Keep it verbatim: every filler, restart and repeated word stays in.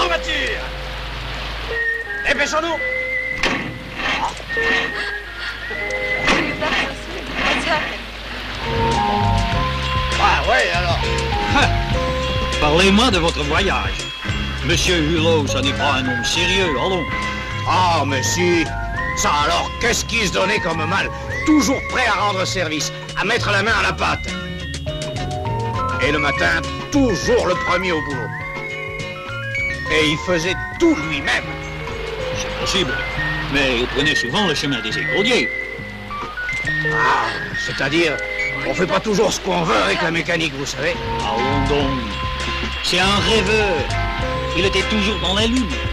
voiture. Dépêchons-nous. Ah ouais, alors. Parlez-moi de votre voyage. Monsieur Hulot, ça n'est pas un homme sérieux, allons. Ah, mais si. Ça alors, qu'est-ce qui se donnait comme mal? Toujours prêt à rendre service, à mettre la main à la pâte. Et le matin, toujours le premier au boulot. Et il faisait tout lui-même. C'est possible, mais il prenait souvent le chemin des écoliers. Ah, c'est-à-dire, on fait pas toujours ce qu'on veut avec la mécanique, vous savez. Allons donc. C'est un rêveur. Il était toujours dans la lune.